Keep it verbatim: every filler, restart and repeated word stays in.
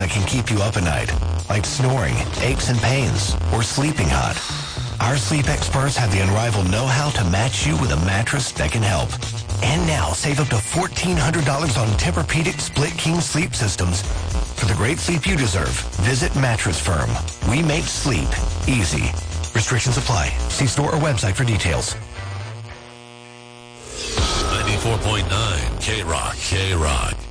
that can keep you up at night, like snoring, aches and pains, or sleeping hot. Our sleep experts have the unrivaled know-how to match you with a mattress that can help. And now, save up to fourteen hundred dollars on Tempur-Pedic Split King sleep systems. For the great sleep you deserve, visit Mattress Firm. We make sleep easy. Restrictions apply. See store or website for details. ninety-four point nine K-Rock, K-Rock.